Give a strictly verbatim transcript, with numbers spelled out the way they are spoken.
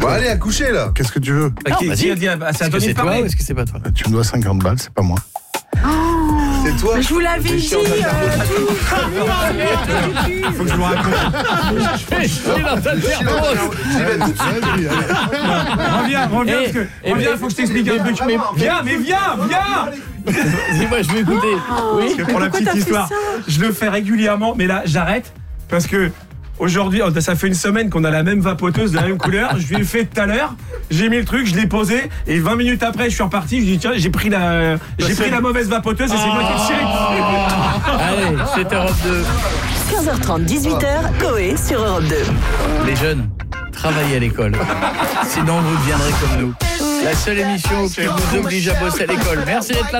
Bah allez, à coucher là. Qu'est-ce que tu veux? Bah, qui, qui a dit, bah, c'est à Tony de toi parler. ou est-ce que c'est pas toi? Tu me dois cinquante balles, c'est pas moi. C'est toi. Je vous l'avais dit. Faut que je vous raconte. Reviens, reviens, parce que reviens, faut que je t'explique un truc. Viens, mais viens, viens. Dis-moi, je vais écouter. Oui. Parce que pour la petite histoire, je le fais régulièrement, mais là, j'arrête parce que aujourd'hui, ça fait une semaine qu'on a la même vapoteuse de la même couleur. Je lui ai fait tout à l'heure, j'ai mis le truc, je l'ai posé, et vingt minutes après, je suis reparti. Je dis tiens, j'ai pris la, j'ai pris la mauvaise vapoteuse et c'est moi qui ai tiré. Allez, c'est Europe deux. quinze heures trente, dix-huit heures, Coé sur Europe deux. Les jeunes, travaillez à l'école. Sinon, vous deviendrez comme nous. La seule émission qui vous oblige à bosser à l'école. Merci d'être là.